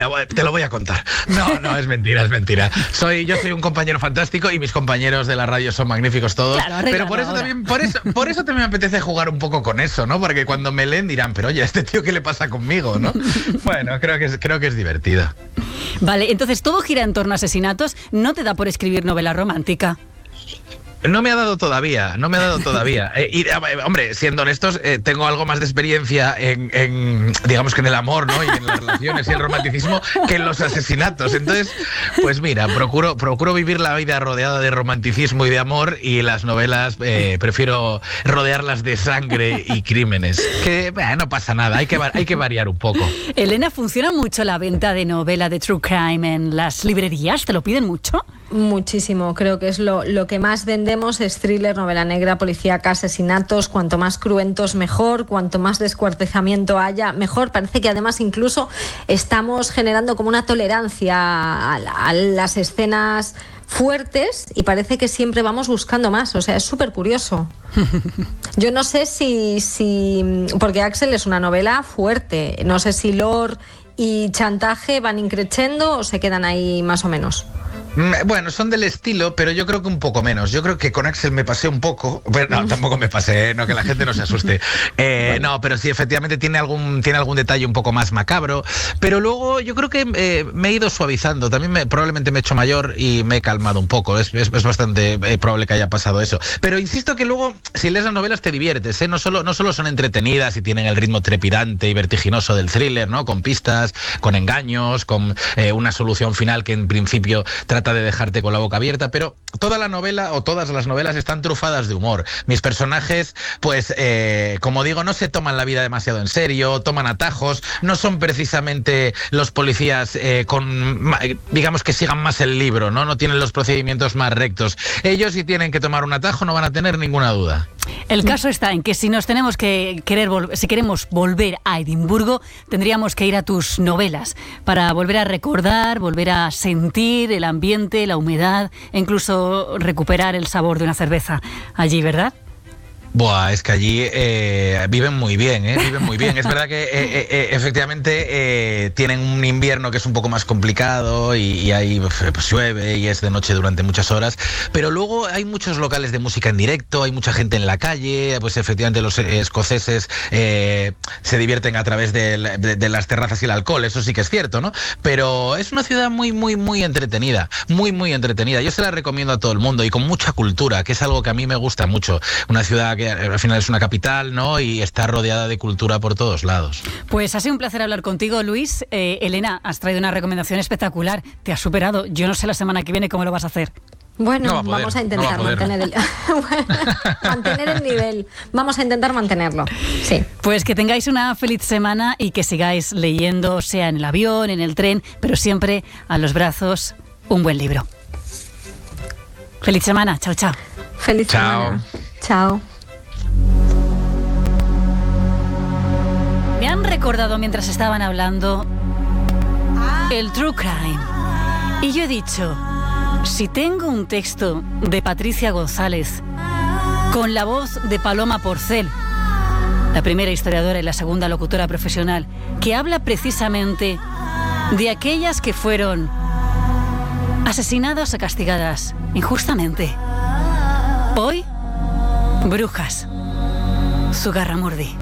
Te lo voy a contar. No, es mentira. Yo soy un compañero fantástico y mis compañeros de la radio son magníficos todos. Claro, pero por eso también me apetece jugar un poco con eso, ¿no? Porque cuando me leen dirán, pero oye, ¿a este tío qué le pasa conmigo, no? Bueno, creo que es divertido. Vale, entonces todo gira en torno a asesinatos. ¿No te da por escribir novela romántica? No me ha dado todavía. Hombre, siendo honestos, tengo algo más de experiencia en digamos que en el amor, ¿no? Y en las relaciones y el romanticismo que en los asesinatos. Entonces, pues mira, procuro vivir la vida rodeada de romanticismo y de amor, y las novelas prefiero rodearlas de sangre y crímenes. Que no pasa nada, hay que variar un poco. Elena, ¿funciona mucho la venta de novela de True Crime en las librerías? ¿Te lo piden mucho? Muchísimo, creo que es lo que más vendemos, es thriller, novela negra, policíaca, asesinatos. Cuanto más cruentos mejor, cuanto más descuartizamiento haya mejor. Parece que además incluso estamos generando como una tolerancia a las escenas fuertes, y parece que siempre vamos buscando más. O sea, es súper curioso. Yo no sé si porque Axel es una novela fuerte, no sé si lore y chantaje van increciendo o se quedan ahí más o menos. Bueno, son del estilo, pero yo creo que un poco menos. Yo creo que con Axel me pasé un poco, pero no, tampoco me pasé, no, que la gente no se asuste. No, pero sí, efectivamente tiene algún detalle un poco más macabro, pero luego yo creo que me he ido suavizando. También probablemente me he hecho mayor y me he calmado un poco. Es bastante probable que haya pasado eso. Pero insisto que luego, si lees las novelas, te diviertes, ¿eh? No solo son entretenidas y tienen el ritmo trepidante y vertiginoso del thriller, ¿no? Con pistas, con engaños, con una solución final que en principio trata de dejarte con la boca abierta, pero toda la novela o todas las novelas están trufadas de humor. Mis personajes, pues, como digo, no se toman la vida demasiado en serio, toman atajos, no son precisamente los policías digamos que sigan más el libro, ¿no? No tienen los procedimientos más rectos. Ellos, si tienen que tomar un atajo, no van a tener ninguna duda. El caso está en que si nos tenemos que si queremos volver a Edimburgo, tendríamos que ir a tus novelas para volver a recordar, volver a sentir el ambiente, la humedad, e incluso recuperar el sabor de una cerveza allí, ¿verdad? Buah, es que allí viven muy bien, viven muy bien. Es verdad que efectivamente tienen un invierno que es un poco más complicado y ahí pues llueve y es de noche durante muchas horas, pero luego hay muchos locales de música en directo, hay mucha gente en la calle, pues efectivamente los escoceses se divierten a través de las terrazas y el alcohol, eso sí que es cierto, ¿no? Pero es una ciudad muy, muy, muy entretenida, muy entretenida. Yo se la recomiendo a todo el mundo y con mucha cultura, que es algo que a mí me gusta mucho. Una ciudad que al final es una capital, ¿no? Y está rodeada de cultura por todos lados. Pues ha sido un placer hablar contigo, Luis. Elena, has traído una recomendación espectacular. Te has superado. Yo no sé la semana que viene cómo lo vas a hacer. Bueno, vamos a intentar mantener el nivel. Vamos a intentar mantenerlo. Sí. Pues que tengáis una feliz semana y que sigáis leyendo, sea en el avión, en el tren, pero siempre a los brazos un buen libro. Feliz semana. Chao, chao. Feliz semana. Chao. Me han recordado mientras estaban hablando el True Crime. Y yo he dicho, si tengo un texto de Patricia González con la voz de Paloma Porcel, la primera historiadora y la segunda locutora profesional, que habla precisamente de aquellas que fueron asesinadas o castigadas injustamente. Hoy, brujas. Zugarramurdi.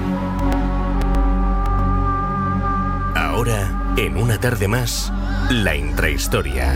Ahora, en una tarde más, la intrahistoria.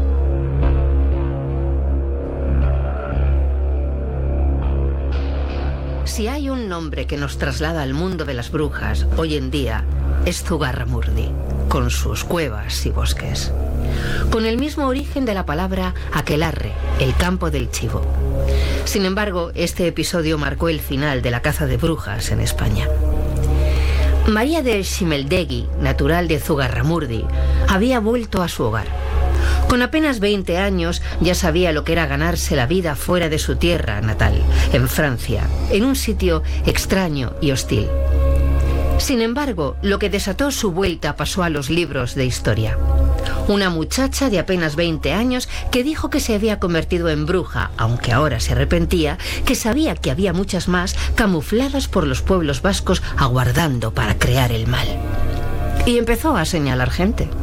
Si hay un nombre que nos traslada al mundo de las brujas hoy en día, es Zugarramurdi, con sus cuevas y bosques. Con el mismo origen de la palabra aquelarre, el campo del chivo. Sin embargo, este episodio marcó el final de la caza de brujas en España. María de Ximeldegui, natural de Zugarramurdi, había vuelto a su hogar. Con apenas 20 años ya sabía lo que era ganarse la vida fuera de su tierra natal, en Francia, en un sitio extraño y hostil. Sin embargo, lo que desató su vuelta pasó a los libros de historia. Una muchacha de apenas 20 años que dijo que se había convertido en bruja, aunque ahora se arrepentía, que sabía que había muchas más camufladas por los pueblos vascos aguardando para crear el mal. Y empezó a señalar gente.